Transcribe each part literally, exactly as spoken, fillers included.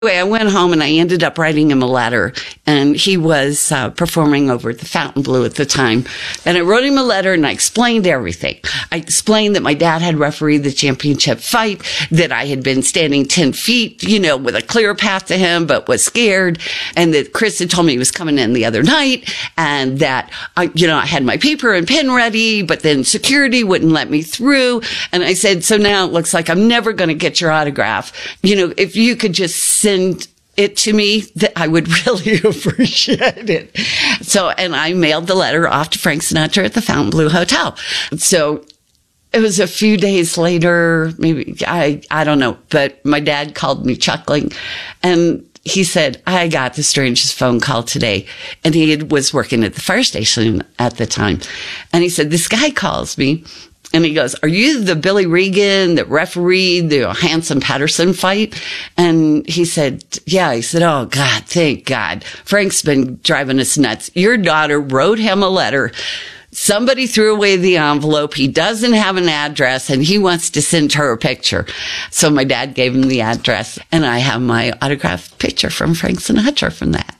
Anyway, I went home and I ended up writing him a letter, and he was uh, performing over at the Fontainebleau at the time. And I wrote him a letter and I explained everything. I explained that my dad had refereed the championship fight, that I had been standing ten feet, you know, with a clear path to him, but was scared, and that Chris had told me he was coming in the other night, and that, I, you know, I had my paper and pen ready, but then security wouldn't let me through. And I said, so now it looks like I'm never going to get your autograph. You know, if you could just send it to me, that I would really appreciate it. So, and I mailed the letter off to Frank Sinatra at the Fontainebleau Hotel. So it was a few days later, maybe, I, I don't know, but my dad called me chuckling, and he said, I got the strangest phone call today. And he had, was working at the fire station at the time. And he said, this guy calls me. And he goes, are you the Billy Regan that refereed the Hanson Patterson fight? And he said, yeah. He said, oh, God, thank God. Frank's been driving us nuts. Your daughter wrote him a letter. Somebody threw away the envelope. He doesn't have an address, and he wants to send her a picture. So my dad gave him the address, and I have my autographed picture from Frank Sinatra from that.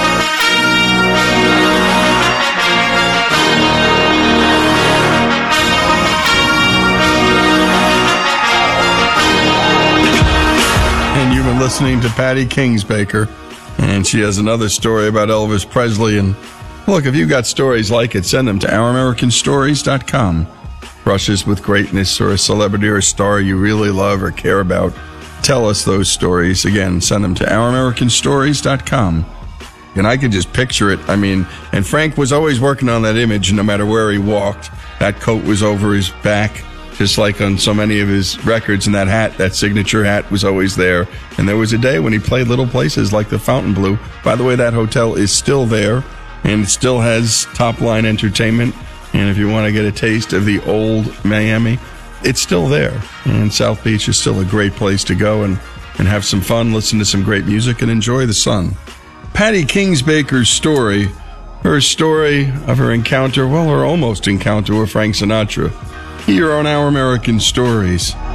Listening to Patty Kingsbaker, and she has another story about Elvis Presley. And look, if you got stories like it, send them to our american stories dot com. Brushes with greatness, or a celebrity or a star you really love or care about, tell us those stories. Again, send them to our american stories dot com. And I could just picture it. I mean, and Frank was always working on that image no matter where he walked. That coat was over his back, just like on so many of his records, and that hat, that signature hat, was always there. And there was a day when he played little places like the Fontainebleau. By the way, that hotel is still there, and it still has top-line entertainment. And if you want to get a taste of the old Miami, it's still there. And South Beach is still a great place to go and, and have some fun, listen to some great music, and enjoy the sun. Patty Kingsbaker's story, her story of her encounter, well, her almost encounter with Frank Sinatra, here on Our American Stories.